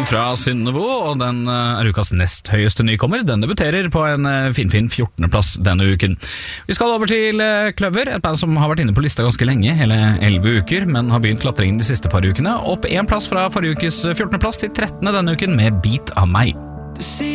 fra Synnøvo, og den er ukas nest høyeste nykommer. Den debuterer på en finfin 14. plass denne uken. Vi skal over til Kløver, et band som har vært inne på lista ganske lenge, hele 11 uker, men har begynt klatringen de siste par ukene. Opp en plass fra forrige ukes 14. plass til 13. denne uken med Bit av meg.